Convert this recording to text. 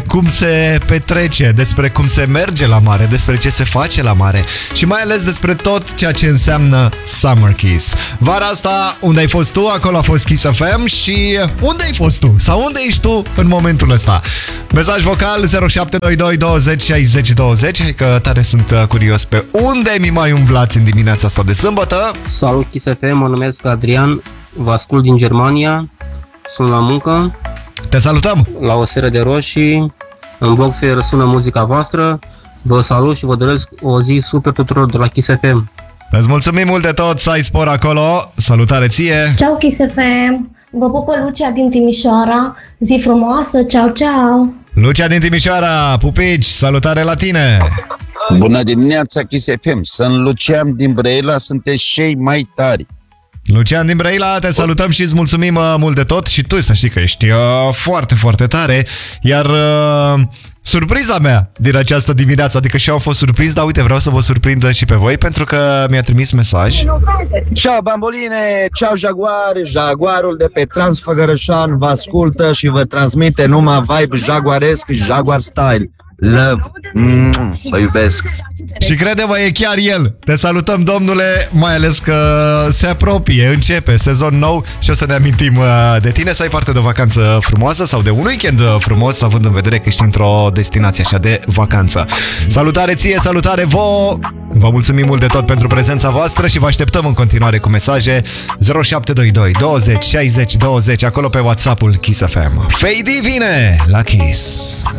cum se petrece, despre cum se merge la mare, despre ce se face la mare și mai ales despre tot ceea ce înseamnă Summer Kiss. Vara asta, unde ai fost tu? Acolo a fost Kiss FM. Și unde ai fost tu? Sau unde ești tu în momentul ăsta? Mesaj vocal 0722 20 60 20. Hai că tare sunt curios pe unde mi mai umblați în dimineața asta de sâmbătă. Salut Kiss FM, mă numesc Adrian, vă ascult din Germania, sunt la muncă, Te salutăm! la o seră de roșii, în boxer sună muzica voastră, vă salut și vă doresc o zi super tuturor de la Kiss FM. Îți mulțumim mult de tot, să ai spor acolo. Salutare ție! Ciao Kiss FM, vă pupă Lucia din Timișoara, zi frumoasă, ciao ciao! Lucia din Timișoara, pupici, salutare la tine! Bună dimineața, Kiss FM. Sunt Lucian din Brăila, sunteți cei mai tari. Lucian din Brăila, te salutăm și îți mulțumim mult de tot. Și tu să știi că ești foarte, foarte tare. Iar surpriza mea din această dimineață, adică și eu am fost surprins, dar uite, vreau să vă surprind și pe voi, pentru că mi-a trimis mesaj. Ciao bamboline, ciao Jaguar, Jaguarul de pe Transfăgărășan vă ascultă și vă transmite numai vibe jaguaresc, Jaguar style. Love, vă iubesc. Și crede-mă, e chiar el. Te salutăm, domnule, mai ales că se apropie, începe sezon nou și o să ne amintim de tine, să ai parte de o vacanță frumoasă sau de un weekend frumos, având în vedere că ești într-o destinație așa de vacanță. Salutare ție, salutare vouă! Vă mulțumim mult de tot pentru prezența voastră și vă așteptăm în continuare cu mesaje 0722 20 60 20 acolo pe WhatsApp-ul Kiss FM. Fady vine la Kiss!